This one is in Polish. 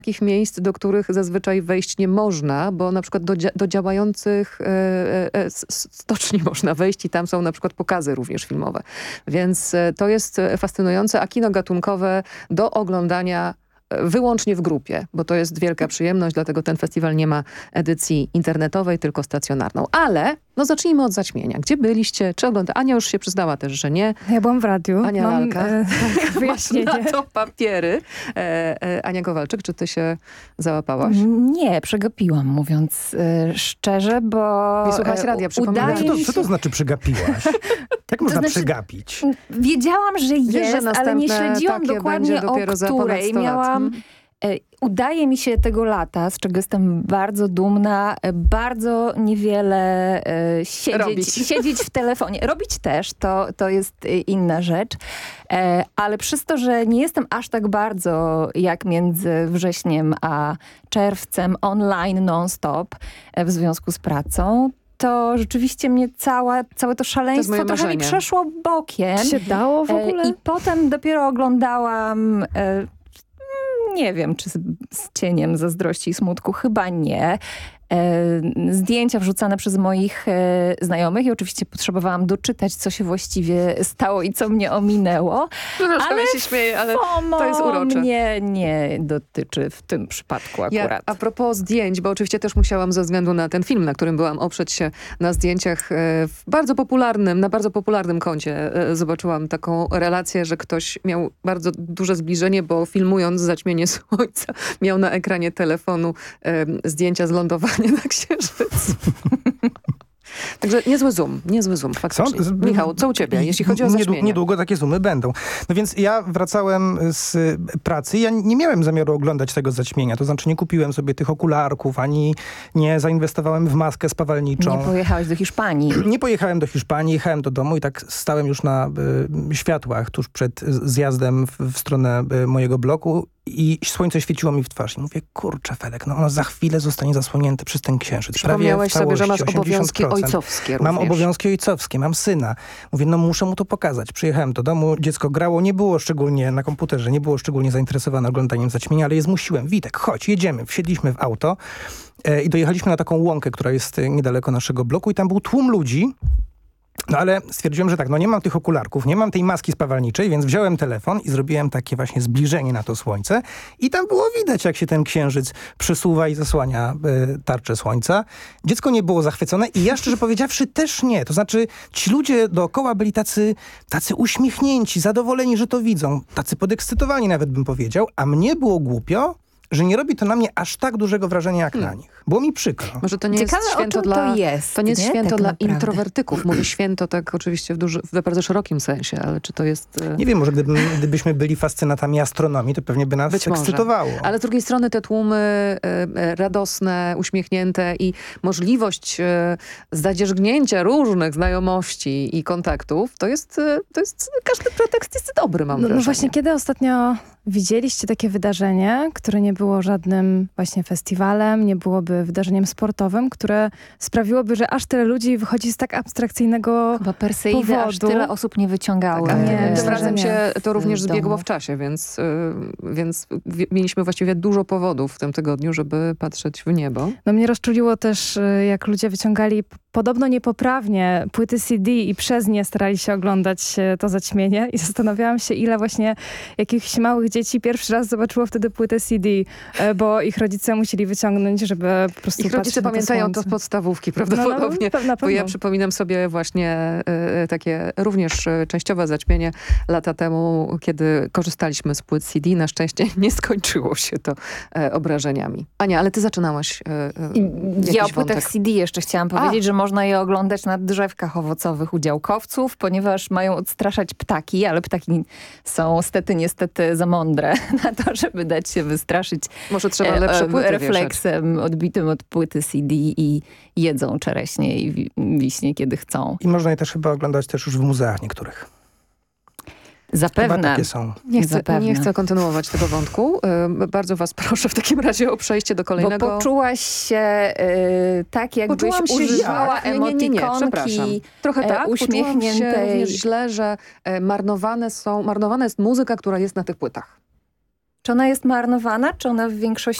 takich miejsc, do których zazwyczaj wejść nie można, bo na przykład do działających stoczni można wejść i tam są na przykład pokazy również filmowe. Więc to jest fascynujące, a kino gatunkowe do oglądania wyłącznie w grupie, bo to jest wielka przyjemność, dlatego ten festiwal nie ma edycji internetowej, tylko stacjonarną. Ale zacznijmy od Zaćmienia. Gdzie byliście? Czy ogląda? Ania już się przyznała też, że nie. Ja byłam w radiu. Ania Lalka. Wyjaśnienie. Na to papiery. Ania Kowalczyk, czy ty się załapałaś? Nie, przegapiłam, mówiąc szczerze, bo Nie słuchałaś radia, przypominam. Co to znaczy przegapiłaś? Jak można przegapić? Wiedziałam, że jest, ale nie śledziłam dokładnie o której. Udaje mi się tego lata, z czego jestem bardzo dumna, bardzo niewiele siedzieć w telefonie. Robić też, to jest inna rzecz, ale przez to, że nie jestem aż tak bardzo jak między wrześniem a czerwcem online non-stop w związku z pracą, to rzeczywiście mnie całe to szaleństwo trochę mi przeszło bokiem. Czy się dało w ogóle? I potem dopiero oglądałam... Nie wiem, czy z cieniem zazdrości i smutku. Chyba nie. Zdjęcia wrzucane przez moich znajomych i oczywiście potrzebowałam doczytać, co się właściwie stało i co mnie ominęło. Ale się śmieję, ale to jest urocze. Mnie nie dotyczy w tym przypadku akurat. A propos zdjęć, bo oczywiście też musiałam ze względu na ten film, na którym byłam, oprzeć się na zdjęciach na bardzo popularnym koncie. Zobaczyłam taką relację, że ktoś miał bardzo duże zbliżenie, bo filmując zaćmienie słońca miał na ekranie telefonu zdjęcia z lądowania na Księżycu. Także niezły zoom faktycznie. Michał, co u ciebie, jeśli chodzi o zaćmienie? Niedługo takie zoomy będą. No więc ja wracałem z pracy. Ja nie miałem zamiaru oglądać tego zaćmienia. To znaczy nie kupiłem sobie tych okularków, ani nie zainwestowałem w maskę spawalniczą. Nie pojechałeś do Hiszpanii. Nie pojechałem do Hiszpanii, jechałem do domu i tak stałem już na światłach tuż przed zjazdem w stronę mojego bloku i słońce świeciło mi w twarz. I mówię, kurczę Felek, ono za chwilę zostanie zasłonięte przez ten księżyc. Przypomniałeś sobie, że masz 80%. obowiązki ojcowskie również. Mam obowiązki ojcowskie, mam syna. Mówię, muszę mu to pokazać. Przyjechałem do domu, dziecko grało, nie było szczególnie na komputerze, nie było szczególnie zainteresowane oglądaniem zaćmienia, ale je zmusiłem. Witek, chodź, jedziemy. Wsiedliśmy w auto i dojechaliśmy na taką łąkę, która jest niedaleko naszego bloku i tam był tłum ludzi. No ale stwierdziłem, że tak, nie mam tych okularków, nie mam tej maski spawalniczej, więc wziąłem telefon i zrobiłem takie właśnie zbliżenie na to słońce i tam było widać, jak się ten księżyc przesuwa i zasłania tarczę słońca. Dziecko nie było zachwycone i ja szczerze powiedziawszy też nie. To znaczy ci ludzie dookoła byli tacy uśmiechnięci, zadowoleni, że to widzą, tacy podekscytowani nawet bym powiedział, a mnie było głupio, że nie robi to na mnie aż tak dużego wrażenia jak na nich. Było mi przykro. Może to nie Ciekawe, jest święto dla... To nie jest święto tak dla naprawdę. Introwertyków. Mówię święto tak oczywiście w bardzo szerokim sensie, ale czy to jest... Nie wiem, może gdybyśmy byli fascynatami astronomii, to pewnie by nas ekscytowało. Ale z drugiej strony te tłumy radosne, uśmiechnięte i możliwość zadzierzgnięcia różnych znajomości i kontaktów, to jest każdy pretekst jest dobry, mam wrażenie. No właśnie, kiedy ostatnio widzieliście takie wydarzenie, które nie było żadnym właśnie festiwalem, nie byłoby wydarzeniem sportowym, które sprawiłoby, że aż tyle ludzi wychodzi z tak abstrakcyjnego Chyba Perseidy aż tyle osób nie wyciągało. Tak, nie, tym razem się to również domu. zbiegło w czasie, więc mieliśmy właściwie dużo powodów w tym tygodniu, żeby patrzeć w niebo. No mnie rozczuliło też, jak ludzie wyciągali podobno niepoprawnie płyty CD i przez nie starali się oglądać to zaćmienie i zastanawiałam się, ile właśnie jakichś małych dzieci pierwszy raz zobaczyło wtedy płytę CD, bo ich rodzice musieli wyciągnąć, żeby po prostu Ich rodzice pamiętają to z podstawówki prawdopodobnie, bo ja przypominam sobie właśnie takie również częściowe zaćmienie lata temu, kiedy korzystaliśmy z płyt CD. Na szczęście nie skończyło się to obrażeniami. Ania, ale ty zaczynałaś Ja o płytach wątek. CD jeszcze chciałam powiedzieć, że można je oglądać na drzewkach owocowych u działkowców, ponieważ mają odstraszać ptaki, ale ptaki są niestety za mądre na to, żeby dać się wystraszyć Może trzeba lepsze płyty refleksem odbitym od płyty CD i jedzą czereśnie i wiśnie, kiedy chcą. I można je też chyba oglądać też już w muzeach niektórych. Zapewne. Chyba takie są. Nie chcę kontynuować tego wątku. Bardzo was proszę w takim razie o przejście do kolejnego. Bo poczułaś się tak, jakbyś używała emotikonki Trochę tak. uśmiechniętej. Poczułam się również źle, że marnowana jest muzyka, która jest na tych płytach. Czy ona jest marnowana? Czy ona w większości